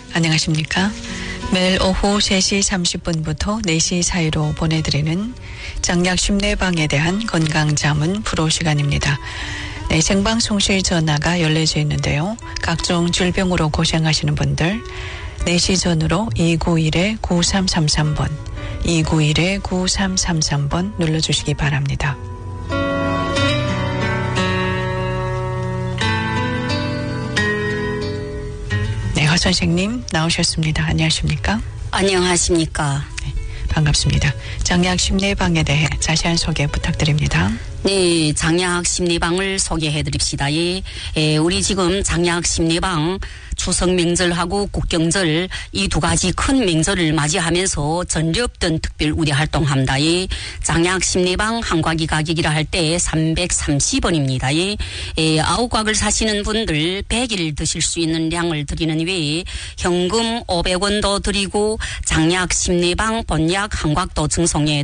안녕하십니까. 매일 오후 3시 30분부터 4시 사이로 보내드리는 장약 심내방에 대한 건강자문 프로 시간입니다. 네, 생방송 시 전화가 열려져 있는데요. 각종 질병으로 고생하시는 분들 4시 전으로 291-9333번 291-9333번 눌러주시기 바랍니다. 네, 허 선생님 나오셨습니다. 안녕하십니까? 안녕하십니까? 네, 반갑습니다. 장약 심내방에 대해 자세한 소개 부탁드립니다. 네, 장약 심리방을 소개해 드립시다. 우리 지금 장약 심리방 추석 명절하고 국경절 이 두 가지 큰 명절을 맞이하면서 전례없던 특별 우대 활동합니다. 장약 심리방 한 곽이 가격이라 할 때 330원입니다. 9곽을 사시는 분들 100일 드실 수 있는 량을 드리는 외에 현금 500원도 드리고 장약 심리방 본약 한 곽도 증송해